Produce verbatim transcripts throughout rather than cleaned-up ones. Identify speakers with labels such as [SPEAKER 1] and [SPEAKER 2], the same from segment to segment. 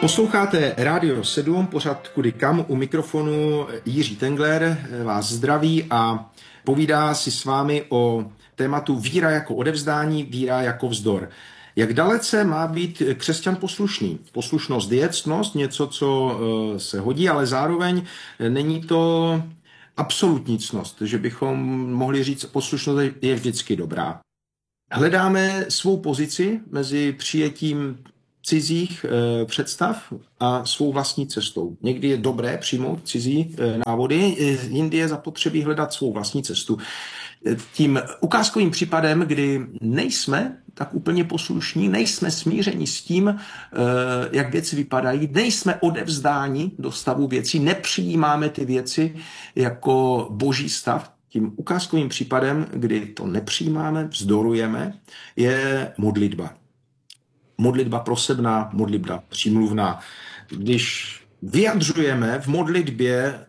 [SPEAKER 1] Posloucháte Rádio sedm, pořad Kudy kam, u mikrofonu Jiří Tengler vás zdraví a povídá si s vámi o tématu víra jako odevzdání, víra jako vzdor. Jak dalece má být křesťan poslušný? Poslušnost je ctnost, něco, co se hodí, ale zároveň není to absolutní ctnost, že bychom mohli říct, poslušnost je vždycky dobrá. Hledáme svou pozici mezi přijetím cizích e, představ a svou vlastní cestou. Někdy je dobré přijmout cizí e, návody, e, jindy je zapotřebí hledat svou vlastní cestu. E, tím ukázkovým případem, kdy nejsme tak úplně poslušní, nejsme smířeni s tím, e, jak věci vypadají, nejsme odevzdáni do stavu věcí, nepřijímáme ty věci jako boží stav. Tím ukázkovým případem, kdy to nepřijímáme, vzdorujeme, je modlitba. Modlitba prosebná, modlitba přímluvná. Když vyjadřujeme v modlitbě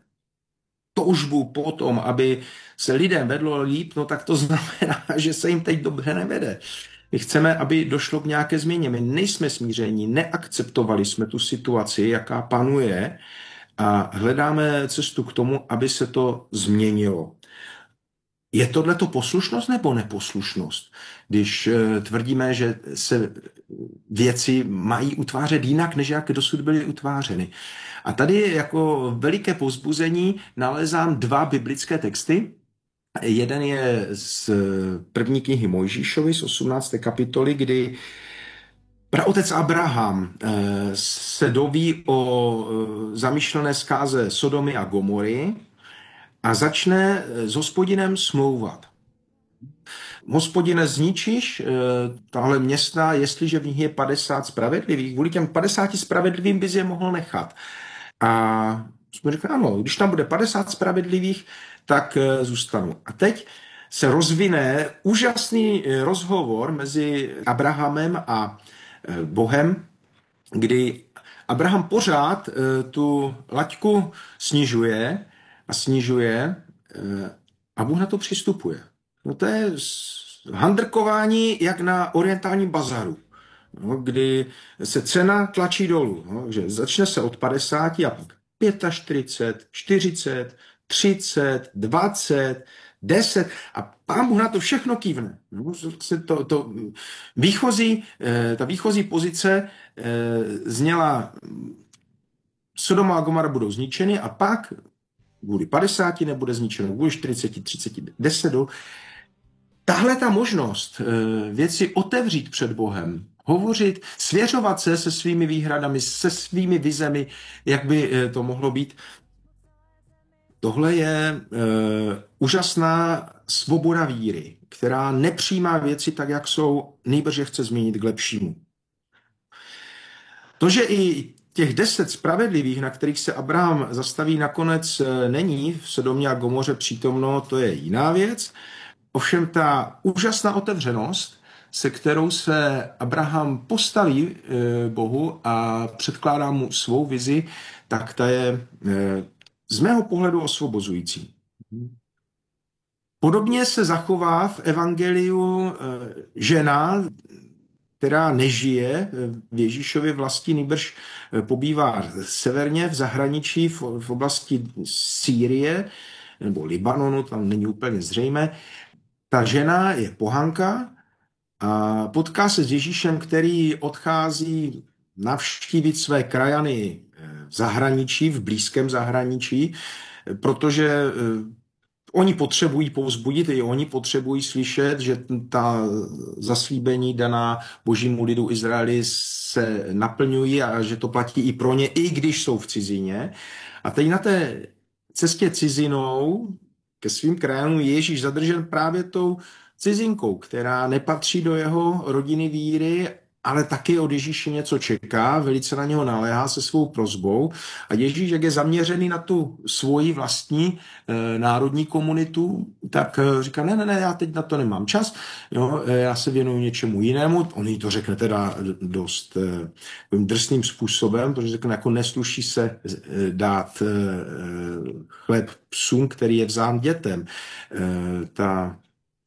[SPEAKER 1] toužbu po tom, aby se lidem vedlo líp, no tak to znamená, že se jim teď dobře nevede. My chceme, aby došlo k nějaké změně. My nejsme smíření, neakceptovali jsme tu situaci, jaká panuje a hledáme cestu k tomu, aby se to změnilo. Je tohleto poslušnost nebo neposlušnost? Když e, tvrdíme, že se věci mají utvářet jinak, než jak dosud byly utvářeny. A tady jako veliké povzbuzení nalezám dva biblické texty. Jeden je z první knihy Mojžíšovi z osmnácté kapitoly, kdy praotec Abraham e, se doví o e, zamýšlené zkáze Sodomy a Gomory, a začne s Hospodinem smlouvat. Hospodine, zničíš e, tahle města, jestliže v nich je padesát spravedlivých. Kvůli těm padesáti spravedlivým bys je mohl nechat. A jsme řekli, ano, když tam bude padesát spravedlivých, tak e, zůstanu. A teď se rozvine úžasný rozhovor mezi Abrahamem a e, Bohem, kdy Abraham pořád e, tu laťku snižuje, a snižuje a Bůh na to přistupuje. No to je handrkování jak na orientálním bazaru, no, kdy se cena tlačí dolů. No, že začne se od padesáti a pak čtyřicet pět, čtyřicet, třicet, dvacet, deset a Pán Bůh na to všechno kývne. No, to, to výchozí, ta výchozí pozice zněla Sodoma a Gomora budou zničeny a pak kvůli padesáti nebude zničeno, kvůli čtyřiceti, třiceti, deset. Tahle ta možnost věci otevřít před Bohem, hovořit, svěřovat se se svými výhradami, se svými vizemi, jak by to mohlo být, tohle je uh, úžasná svoboda víry, která nepřijímá věci tak, jak jsou, nýbrž je chce změnit k lepšímu. To, že i těch deset spravedlivých, na kterých se Abraham zastaví, nakonec není v Sodomě a Gomoře přítomno, to je jiná věc. Ovšem ta úžasná otevřenost, se kterou se Abraham postaví Bohu a předkládá mu svou vizi, tak ta je z mého pohledu osvobozující. Podobně se zachová v evangeliu žena, která nežije v Ježíšově vlasti, nýbrž pobývá severně v zahraničí, v oblasti Sýrie nebo Libanonu, tam není úplně zřejmé. Ta žena je pohanka a potká se s Ježíšem, který odchází navštívit své krajany v zahraničí, v blízkém zahraničí, protože oni potřebují povzbudit, i oni potřebují slyšet, že ta zaslíbení daná božímu lidu Izraeli se naplňují a že to platí i pro ně, i když jsou v cizině. A teď na té cestě cizinou ke svým krajanům Ježíš zadržen právě tou cizinkou, která nepatří do jeho rodiny víry, ale taky od Ježíše něco čeká, velice na něho naléhá se svou prosbou a Ježíš, jak je zaměřený na tu svoji vlastní e, národní komunitu, tak e, říká, ne, ne, ne, já teď na to nemám čas, jo, e, já se věnuju něčemu jinému, on jí to řekne teda dost e, drsným způsobem, protože řekne, jako nesluší se e, dát e, chléb psům, který je vzán dětem. E, ta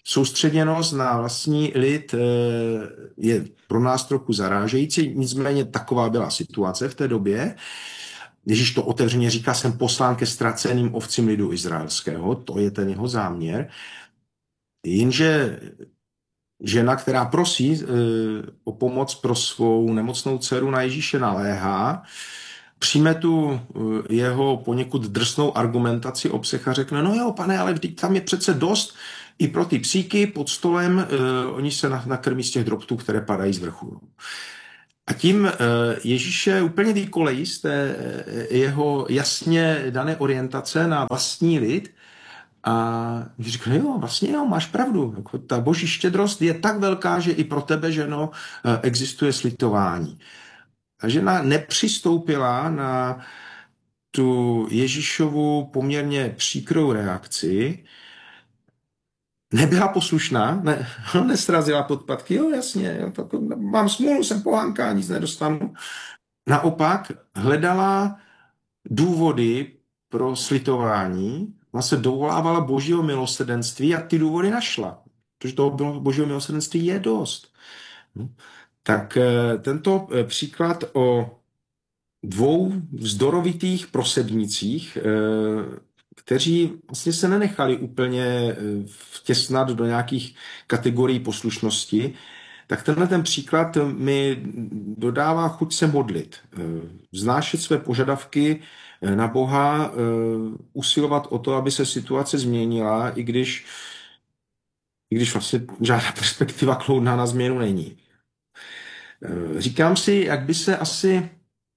[SPEAKER 1] soustředěnost na vlastní lid je pro nás trochu zarážející, nicméně taková byla situace v té době. Ježíš to otevřeně říká, jsem poslán ke ztraceným ovcím lidu izraelského, to je ten jeho záměr. Jenže žena, která prosí o pomoc pro svou nemocnou dceru, na Ježíše naléhá, přijme tu jeho poněkud drsnou argumentaci o psech a řekne, no jo, pane, ale vždyť tam je přece dost i pro ty psíky pod stolem, eh, oni se nakrmí z těch drobtů, které padají z vrchu. A tím eh, Ježíše úplně vykolejí z té jeho jasně dané orientace na vlastní lid a říká, jo, vlastně jo, máš pravdu. Jako ta boží štědrost je tak velká, že i pro tebe, ženo, eh, existuje slitování. A žena nepřistoupila na tu Ježíšovu poměrně příkrou reakci, nebyla poslušná, ne, nesrazila podpatky, jo, jasně, jo, tak mám smůlu, jsem pohánka, nic nedostanu. Naopak hledala důvody pro slitování, vlastně dovolávala božího milosrdenství a ty důvody našla, protože toho božího milosrdenství je dost. Tak tento příklad o dvou vzdorovitých prosebnicích, kteří vlastně se nenechali úplně vtěsnat do nějakých kategorií poslušnosti, tak tenhle ten příklad mi dodává chuť se modlit, vznášet své požadavky na Boha, usilovat o to, aby se situace změnila, i když, i když vlastně žádná perspektiva kloudná na změnu není. Říkám si, jak by se asi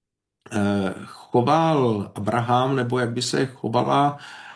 [SPEAKER 1] choval Abraham, nebo jak by se chovala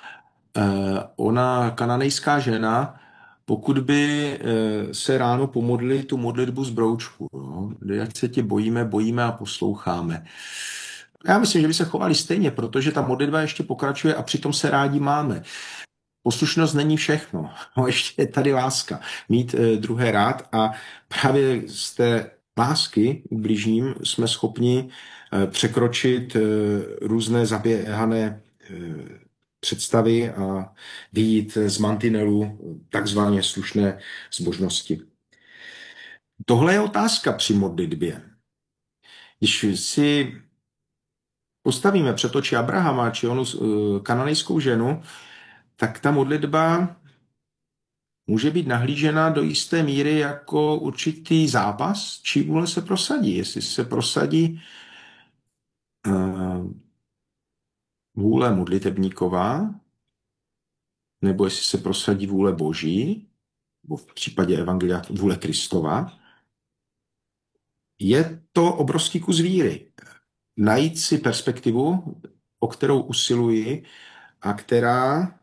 [SPEAKER 1] ona kananejská žena, pokud by se ráno pomodlili tu modlitbu z broučku. No? Jak se tě bojíme, bojíme a posloucháme. Já myslím, že by se chovali stejně, protože ta modlitba ještě pokračuje a přitom se rádi máme. Poslušnost není všechno. No, ještě je tady láska. Mít druhé rád a právě z té lásky k bližním jsme schopni překročit různé zaběhané představy a vyjít z mantinelu takzvaně slušné zbožnosti. Tohle je otázka při modlitbě. Když si postavíme před oči Abrahama či onu kananejskou ženu, tak ta modlitba může být nahlížena do jisté míry jako určitý zápas, čí vůle se prosadí. Jestli se prosadí uh, vůle modlitebníková, nebo jestli se prosadí vůle Boží, nebo v případě evangelia vůle Kristova, je to obrovský kus víry. Najít si perspektivu, o kterou usiluji a která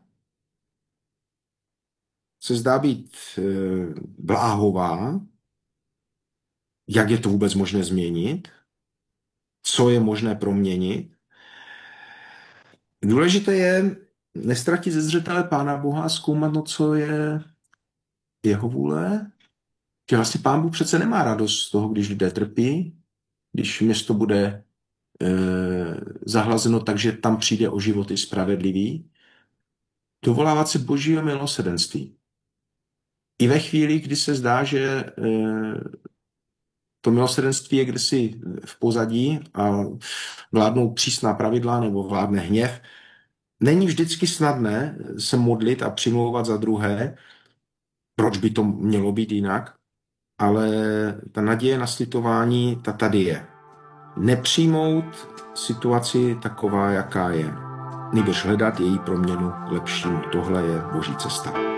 [SPEAKER 1] se zdá být bláhová, jak je to vůbec možné změnit, co je možné proměnit. Důležité je nestratit ze zřetele Pána Boha a zkoumat, no, co je jeho vůle. Že vlastně Pán Bůh přece nemá radost z toho, když lidé trpí, když město bude e, zahlazeno tak, že tam přijde o životy spravedlivý. Dovolávat se božího milosrdenství. I ve chvíli, kdy se zdá, že e, to milosrdenství je kdesi v pozadí a vládnou přísná pravidla nebo vládne hněv, není vždycky snadné se modlit a přimlouvat za druhé, proč by to mělo být jinak, ale ta naděje na slitování, ta tady je. Nepřijmout situaci taková, jaká je, nýbrž hledat její proměnu k lepšímu. Tohle je boží cesta.